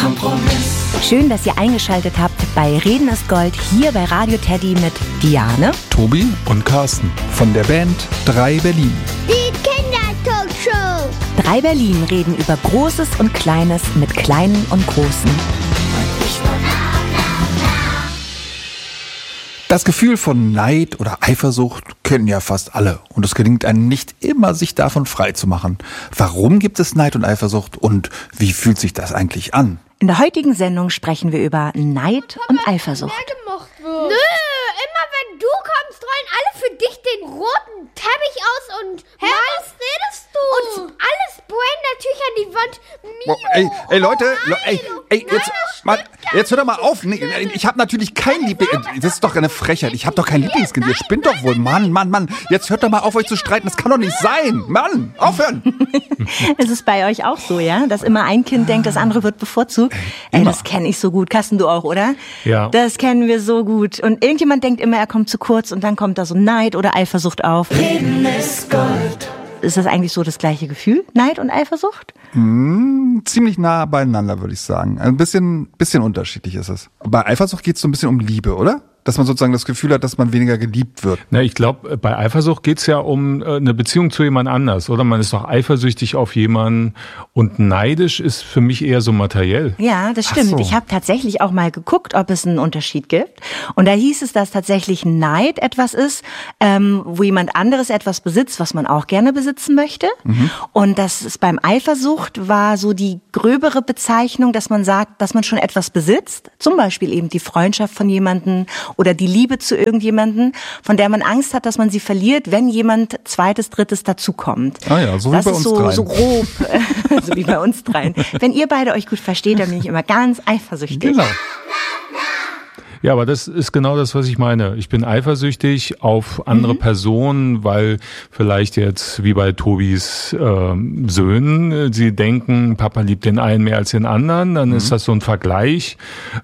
Schön, dass ihr eingeschaltet habt bei Reden ist Gold hier bei Radio Teddy mit Diane, Tobi und Carsten von der Band 3 Berlin. Die Kindertalkshow. 3 Berlin reden über Großes und Kleines mit Kleinen und Großen. Das Gefühl von Neid oder Eifersucht kennen ja fast alle. Und es gelingt einem nicht immer, sich davon frei zu machen. Warum gibt es Neid und Eifersucht und wie fühlt sich das eigentlich an? In der heutigen Sendung sprechen wir über Neid und Eifersucht. Gemocht wird. Nö, immer wenn du kommst, rollen alle für dich den roten Teppich aus und was redest du? Und alles Brandtücher an die Wand. Ey Leute, jetzt hört doch mal auf. Nee, ich habe natürlich kein Lieblings... Das ist doch eine Frechheit. Ich habe doch kein Lieblingskind. Ihr spinnt doch wohl. Mann. Jetzt hört doch mal auf, euch zu streiten. Das kann doch nicht sein. Mann, aufhören. Ist es bei euch auch so, ja? Dass immer ein Kind denkt, das andere wird bevorzugt? Ey, das kenne ich so gut. Carsten, du auch, oder? Ja. Das kennen wir so gut. Und irgendjemand denkt immer, er kommt zu kurz und dann kommt da so Neid oder Eifersucht auf. Reden ist Gold. Ist das eigentlich so das gleiche Gefühl? Neid und Eifersucht? Ziemlich nah beieinander, würde ich sagen. Ein bisschen unterschiedlich ist es. Bei Eifersucht geht es so ein bisschen um Liebe, oder? Dass man sozusagen das Gefühl hat, dass man weniger geliebt wird. Na, ich glaube, bei Eifersucht geht's ja um eine Beziehung zu jemand anders, oder? Man ist doch eifersüchtig auf jemanden und neidisch ist für mich eher so materiell. Ja, das stimmt. Ach so. Ich habe tatsächlich auch mal geguckt, ob es einen Unterschied gibt. Und da hieß es, dass tatsächlich Neid etwas ist, wo jemand anderes etwas besitzt, was man auch gerne besitzen möchte. Und das ist beim Eifersucht war so die gröbere Bezeichnung, dass man sagt, dass man schon etwas besitzt. Zum Beispiel eben die Freundschaft von jemandem oder die Liebe zu irgendjemanden, von der man Angst hat, dass man sie verliert, wenn jemand Zweites, Drittes dazukommt. Ah ja, so wie bei uns dreien. Das ist so grob, so wie bei uns dreien. Wenn ihr beide euch gut versteht, dann bin ich immer ganz eifersüchtig. Genau. Ja, aber das ist genau das, was ich meine. Ich bin eifersüchtig auf andere Personen, weil vielleicht jetzt wie bei Tobis Söhnen, sie denken, Papa liebt den einen mehr als den anderen, dann ist das so ein Vergleich.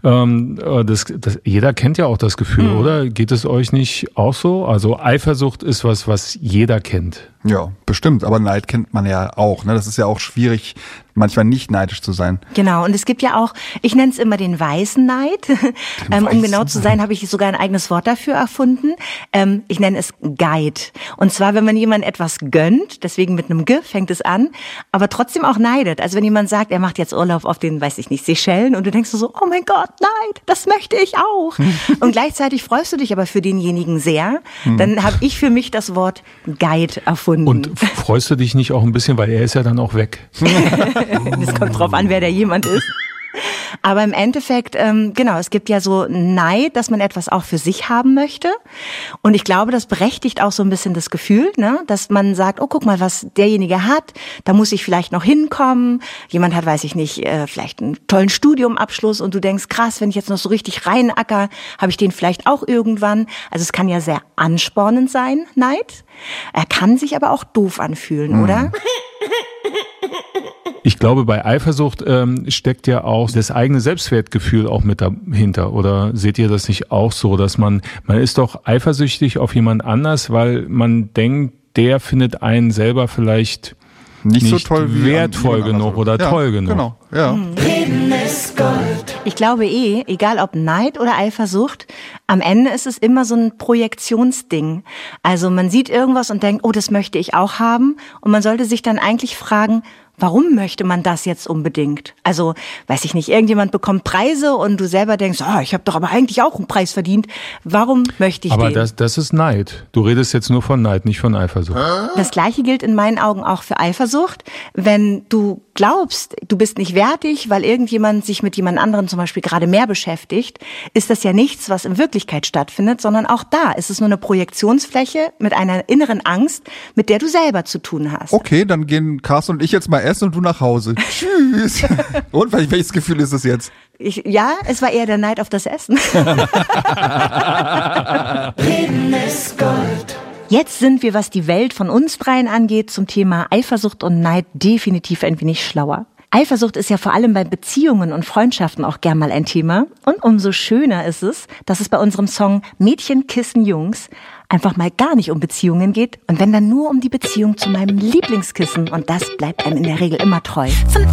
Jeder kennt ja auch das Gefühl, oder? Geht es euch nicht auch so? Also Eifersucht ist was jeder kennt. Ja, bestimmt. Aber Neid kennt man ja auch. Ne? Das ist ja auch schwierig, manchmal nicht neidisch zu sein. Genau, und es gibt ja auch, ich nenne es immer den weißen Neid. Um genau zu sein, habe ich sogar ein eigenes Wort dafür erfunden. Ich nenne es Guide. Und zwar, wenn man jemandem etwas gönnt, deswegen mit einem G fängt es an, aber trotzdem auch neidet. Also wenn jemand sagt, er macht jetzt Urlaub auf den, weiß ich nicht, Seychellen und du denkst so, oh mein Gott, Neid, das möchte ich auch. Und gleichzeitig freust du dich aber für denjenigen sehr. Dann habe ich für mich das Wort Guide erfunden. Und freust du dich nicht auch ein bisschen, weil er ist ja dann auch weg? Es kommt drauf an, wer der jemand ist. Aber im Endeffekt, genau, es gibt ja so Neid, dass man etwas auch für sich haben möchte. Und ich glaube, das berechtigt auch so ein bisschen das Gefühl, ne, dass man sagt, oh, guck mal, was derjenige hat, da muss ich vielleicht noch hinkommen. Jemand hat, weiß ich nicht, vielleicht einen tollen Studiumabschluss und du denkst, krass, wenn ich jetzt noch so richtig reinacker, habe ich den vielleicht auch irgendwann. Also es kann ja sehr anspornend sein, Neid. Er kann sich aber auch doof anfühlen, oder? Ich glaube, bei Eifersucht steckt ja auch das eigene Selbstwertgefühl auch mit dahinter. Oder seht ihr das nicht auch so, dass man ist doch eifersüchtig auf jemand anders, weil man denkt, der findet einen selber vielleicht nicht so toll wie wertvoll genug oder toll genug. Genau, ja. Reden ist Gold. Ich glaube egal ob Neid oder Eifersucht, am Ende ist es immer so ein Projektionsding. Also man sieht irgendwas und denkt, oh, das möchte ich auch haben. Und man sollte sich dann eigentlich fragen, warum möchte man das jetzt unbedingt? Also, weiß ich nicht, irgendjemand bekommt Preise und du selber denkst, ich habe doch aber eigentlich auch einen Preis verdient. Warum möchte ich aber den? Aber das ist Neid. Du redest jetzt nur von Neid, nicht von Eifersucht. Das Gleiche gilt in meinen Augen auch für Eifersucht. Wenn du glaubst, du bist nicht wertig, weil irgendjemand sich mit jemand anderem zum Beispiel gerade mehr beschäftigt, ist das ja nichts, was in Wirklichkeit stattfindet, sondern auch da ist es nur eine Projektionsfläche mit einer inneren Angst, mit der du selber zu tun hast. Okay, dann gehen Carsten und ich jetzt mal essen und du nach Hause. Tschüss. Und welches Gefühl ist es jetzt? Es war eher der Neid auf das Essen. Reden ist Gold. Jetzt sind wir, was die Welt von uns dreien angeht, zum Thema Eifersucht und Neid definitiv ein wenig schlauer. Eifersucht ist ja vor allem bei Beziehungen und Freundschaften auch gern mal ein Thema. Und umso schöner ist es, dass es bei unserem Song Mädchen küssen Jungs einfach mal gar nicht um Beziehungen geht. Und wenn dann nur um die Beziehung zu meinem Lieblingskissen. Und das bleibt einem in der Regel immer treu.